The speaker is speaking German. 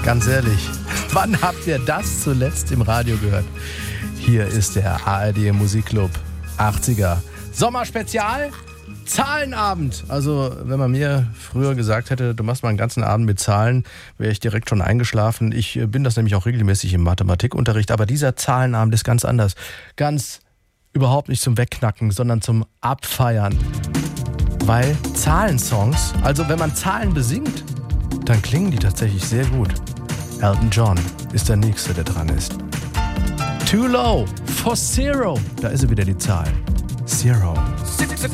Ganz ehrlich, wann habt ihr das zuletzt im Radio gehört? Hier ist der ARD Musikclub 80er Sommerspezial. Zahlenabend. Also, wenn man mir früher gesagt hätte, du machst mal einen ganzen Abend mit Zahlen, wäre ich direkt schon eingeschlafen. Ich bin das nämlich auch regelmäßig im Mathematikunterricht, aber dieser Zahlenabend ist ganz anders. Ganz überhaupt nicht zum Wegknacken, sondern zum Abfeiern. Weil Zahlensongs, also wenn man Zahlen besingt, dann klingen die tatsächlich sehr gut. Elton John ist der Nächste, der dran ist. Too Low for Zero. Da ist sie wieder, die Zahl. Zero.